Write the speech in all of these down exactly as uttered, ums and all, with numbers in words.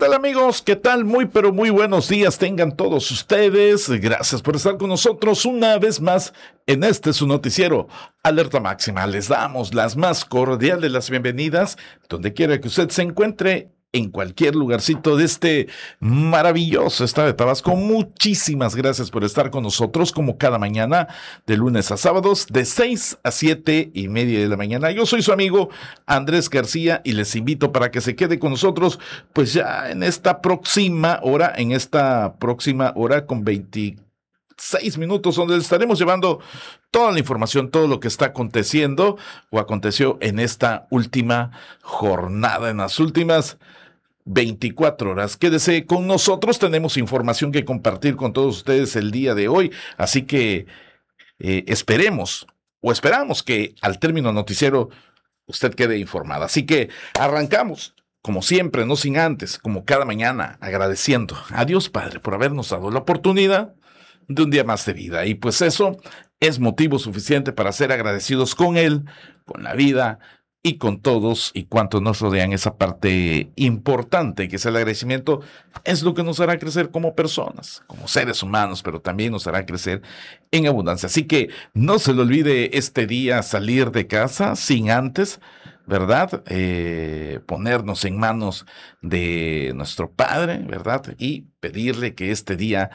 tal, amigos? ¿Qué tal? Muy pero muy buenos días tengan todos ustedes. Gracias por estar con nosotros una vez más en este su noticiero Alerta Máxima. Les damos las más cordiales las bienvenidas donde quiera que usted se encuentre, en cualquier lugarcito de este maravilloso estado de Tabasco. Muchísimas gracias por estar con nosotros como cada mañana, de lunes a sábados, de seis a siete y media de la mañana. Yo soy su amigo Andrés García y les invito para que se quede con nosotros, pues ya en esta próxima hora, en esta próxima hora con veintiséis minutos, donde les estaremos llevando toda la información, todo lo que está aconteciendo o aconteció en esta última jornada, en las últimas veinticuatro horas. Quédese con nosotros, tenemos información que compartir con todos ustedes el día de hoy, así que eh, esperemos o esperamos que al término del noticiero usted quede informada. Así que arrancamos, como siempre, no sin antes, como cada mañana, agradeciendo a Dios Padre por habernos dado la oportunidad de un día más de vida. Y pues eso es motivo suficiente para ser agradecidos con Él, con la vida y con todos y cuantos nos rodean. Esa parte importante que es el agradecimiento es lo que nos hará crecer como personas, como seres humanos, pero también nos hará crecer en abundancia. Así que no se le olvide este día salir de casa sin antes, ¿verdad? Eh, ponernos en manos de nuestro Padre, ¿verdad? Y pedirle que este día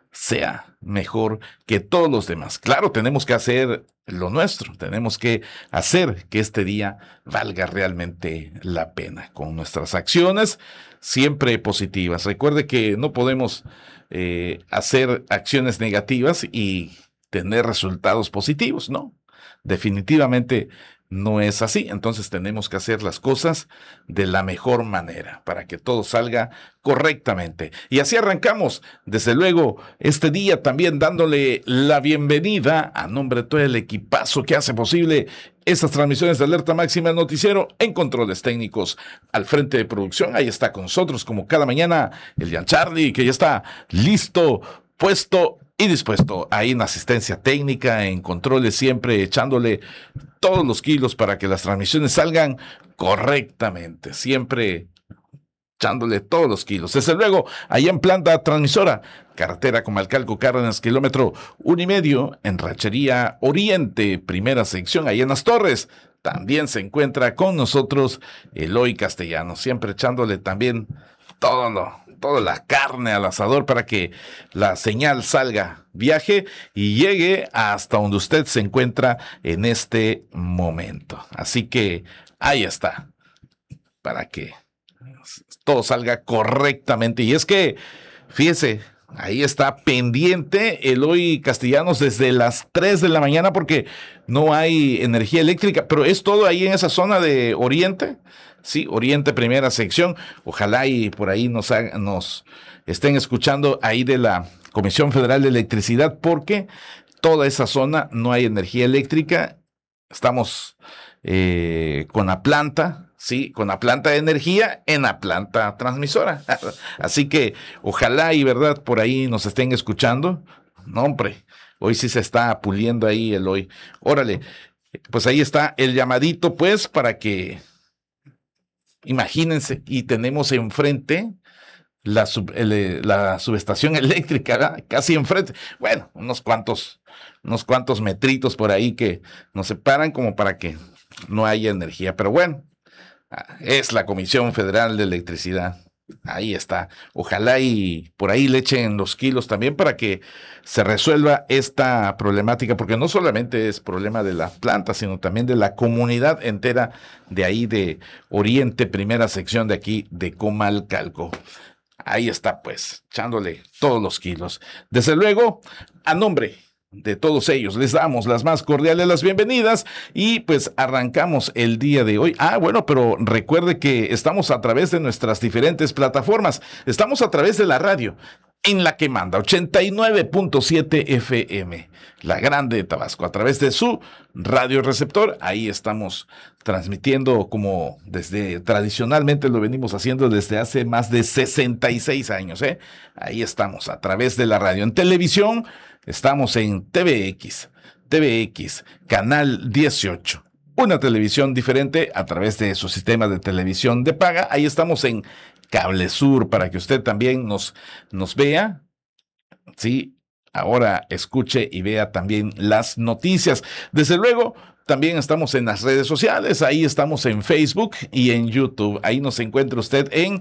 sea mejor que todos los demás. Claro, tenemos que hacer lo nuestro, tenemos que hacer que este día valga realmente la pena con nuestras acciones siempre positivas. Recuerde que no podemos eh, hacer acciones negativas y tener resultados positivos, ¿no? Definitivamente no es así. Entonces tenemos que hacer las cosas de la mejor manera para que todo salga correctamente. Y así arrancamos, desde luego, este día también dándole la bienvenida a nombre de todo el equipazo que hace posible estas transmisiones de Alerta Máxima Noticiero en controles técnicos al frente de producción. Ahí está con nosotros como cada mañana el Jan Charlie, que ya está listo, puesto y dispuesto ahí en asistencia técnica, en controles, siempre echándole todos los kilos para que las transmisiones salgan correctamente, siempre echándole todos los kilos. Desde luego, allá en planta transmisora, carretera Comalcalco Cárdenas, kilómetro uno y medio, en Rachería Oriente, primera sección, ahí en Las Torres. También se encuentra con nosotros Eloy Castellano, siempre echándole también todo lo toda la carne al asador para que la señal salga, viaje y llegue hasta donde usted se encuentra en este momento. Así que ahí está, para que todo salga correctamente. Y es que, fíjese, ahí está pendiente Eloy Castellanos desde las tres de la mañana porque no hay energía eléctrica, pero es todo ahí en esa zona de Oriente. Sí, Oriente, primera sección. Ojalá y por ahí nos, hagan, nos estén escuchando ahí de la Comisión Federal de Electricidad, porque toda esa zona no hay energía eléctrica. Estamos eh, con la planta, sí, con la planta de energía en la planta transmisora. Así que ojalá y verdad por ahí nos estén escuchando. No, hombre, hoy sí se está puliendo ahí el hoy. Órale, pues ahí está el llamadito, pues, para que imagínense, y tenemos enfrente la, sub, el, la subestación eléctrica, ¿verdad? Casi enfrente. Bueno, unos cuantos, unos cuantos metritos por ahí que nos separan como para que no haya energía. Pero bueno, es la Comisión Federal de Electricidad. Ahí está. Ojalá y por ahí le echen los kilos también para que se resuelva esta problemática, porque no solamente es problema de la planta, sino también de la comunidad entera de ahí de Oriente, primera sección de aquí de Comalcalco. Ahí está, pues, echándole todos los kilos. Desde luego, a nombre de todos ellos les damos las más cordiales las bienvenidas y pues arrancamos el día de hoy. Ah, bueno, pero recuerde que estamos a través de nuestras diferentes plataformas. Estamos a través de la radio en la que manda ochenta y nueve punto siete F M, la grande de Tabasco, a través de su radio receptor. Ahí estamos transmitiendo como desde tradicionalmente lo venimos haciendo desde hace más de sesenta y seis años, ¿eh? Ahí estamos a través de la radio. En televisión estamos en T V X, T V X, canal dieciocho. Una televisión diferente a través de su sistema de televisión de paga. Ahí estamos en Cable Sur, para que usted también nos, nos vea. Sí, ahora escuche y vea también las noticias. Desde luego, también estamos en las redes sociales, ahí estamos en Facebook y en YouTube. Ahí nos encuentra usted en